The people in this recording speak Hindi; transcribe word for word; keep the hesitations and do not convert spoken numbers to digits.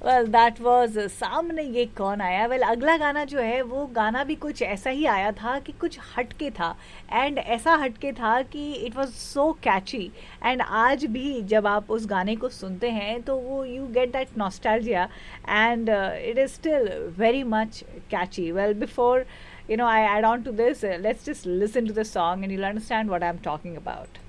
वेल दैट वाज सामने ये कौन आया. वेल well, अगला गाना जो है वो गाना भी कुछ ऐसा ही आया था कि कुछ हटके था. एंड ऐसा हटके था कि it was so Kainchi. And आज भी जब आप उस गाने को सुनते हैं तो वो you get that nostalgia. And it is still very much Kainchi. Well before you know I add on to this, uh, let's just listen to the song and you'll understand what I'm talking about.